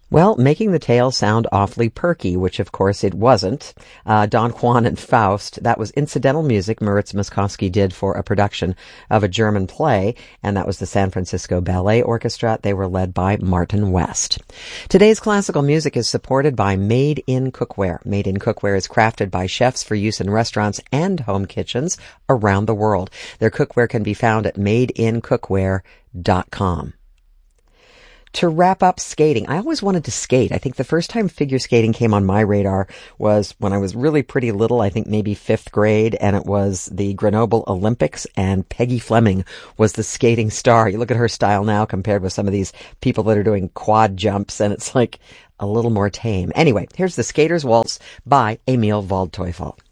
Well, making the tale sound awfully perky, which of course it wasn't. Don Juan and Faust, that was incidental music Moritz Moszkowski did for a production of a German play, and that was the San Francisco Ballet Orchestra. They were led by Martin West. Today's classical music is supported by Made in Cookware. Made in Cookware is crafted by chefs for use in restaurants and home kitchens around the world. Their cookware can be found at madeincookware.com. To wrap up skating, I always wanted to skate. I think the first time figure skating came on my radar was when I was really pretty little, I think maybe 5th grade, and it was the Grenoble Olympics, and Peggy Fleming was the skating star. You look at her style now compared with some of these people that are doing quad jumps, and it's like a little more tame. Anyway, here's the Skater's Waltz by Emil Waldteufel.